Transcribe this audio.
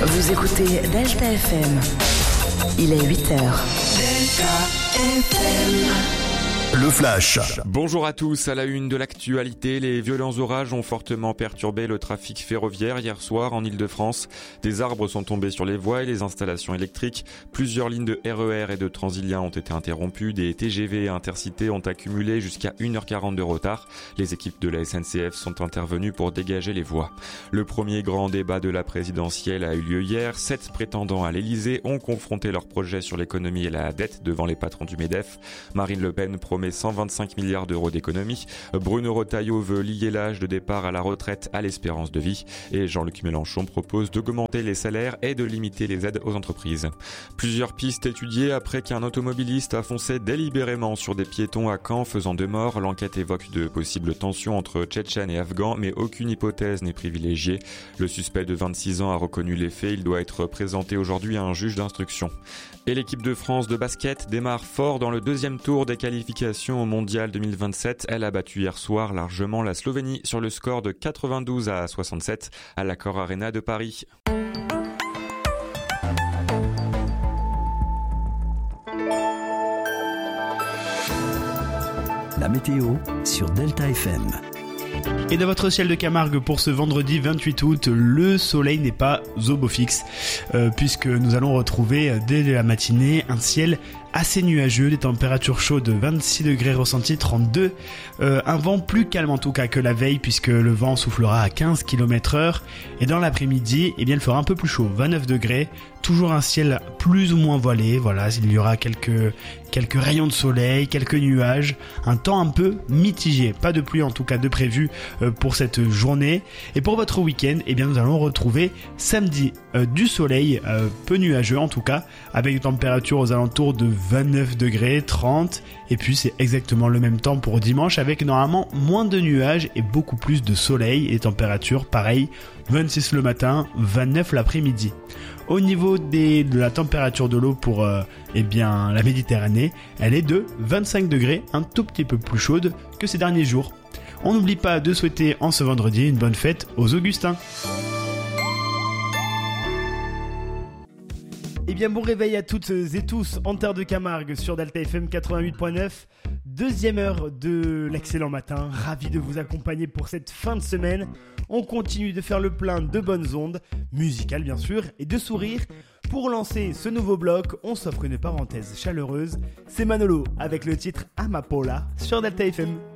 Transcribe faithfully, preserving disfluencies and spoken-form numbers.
Vous écoutez Delta F M. Il est huit heures. Delta F M. Le Flash. Bonjour à tous, à la une de l'actualité, les violents orages ont fortement perturbé le trafic ferroviaire hier soir en Île-de-France. Des arbres sont tombés sur les voies et les installations électriques. Plusieurs lignes de R E R et de Transilien ont été interrompues. Des T G V et intercités ont accumulé jusqu'à une heure quarante de retard. Les équipes de la S N C F sont intervenues pour dégager les voies. Le premier grand débat de la présidentielle a eu lieu hier. Sept prétendants à l'Elysée ont confronté leurs projets sur l'économie et la dette devant les patrons du MEDEF. Marine Le Pen promet cent vingt-cinq milliards d'euros d'économies. Bruno Retailleau veut lier l'âge de départ à la retraite à l'espérance de vie. Et Jean-Luc Mélenchon propose d'augmenter les salaires et de limiter les aides aux entreprises. Plusieurs pistes étudiées après qu'un automobiliste a foncé délibérément sur des piétons à Caen, faisant deux morts. L'enquête évoque de possibles tensions entre Tchétchènes et Afghans, mais aucune hypothèse n'est privilégiée. Le suspect de vingt-six ans a reconnu les faits. Il doit être présenté aujourd'hui à un juge d'instruction. Et l'équipe de France de basket démarre fort dans le deuxième tour des qualifications au Mondial deux mille vingt-sept. Elle a battu hier soir largement la Slovénie sur le score de quatre-vingt-douze à soixante-sept à l'Accor Arena de Paris. La météo sur Delta F M. Et dans votre ciel de Camargue pour ce vendredi vingt-huit août, le soleil n'est pas au beau fixe, euh, puisque nous allons retrouver dès la matinée un ciel assez nuageux, des températures chaudes de vingt-six degrés ressentis, trente-deux, euh, un vent plus calme en tout cas que la veille, puisque le vent soufflera à quinze kilomètres heure, et dans l'après-midi, eh bien, il fera un peu plus chaud, vingt-neuf degrés, toujours un ciel plus ou moins voilé, voilà, il y aura quelques, quelques rayons de soleil, quelques nuages, un temps un peu mitigé, pas de pluie en tout cas de prévu euh, pour cette journée, et pour votre week-end, eh bien, nous allons retrouver samedi euh, du soleil, euh, peu nuageux en tout cas, avec des températures aux alentours de vingt-neuf degrés, trente, et puis c'est exactement le même temps pour dimanche avec normalement moins de nuages et beaucoup plus de soleil et températures pareil, vingt-six le matin, vingt-neuf l'après-midi. Au niveau des, de la température de l'eau pour euh, eh bien, la Méditerranée, elle est de vingt-cinq degrés, un tout petit peu plus chaude que ces derniers jours. On n'oublie pas de souhaiter en ce vendredi une bonne fête aux Augustins. Eh bien, bon réveil à toutes et tous en terre de Camargue sur Delta F M quatre-vingt-huit point neuf. Deuxième heure de l'excellent matin. Ravi de vous accompagner pour cette fin de semaine. On continue de faire le plein de bonnes ondes, musicales bien sûr, et de sourires. Pour lancer ce nouveau bloc, on s'offre une parenthèse chaleureuse. C'est Manolo avec le titre Amapola sur Delta F M.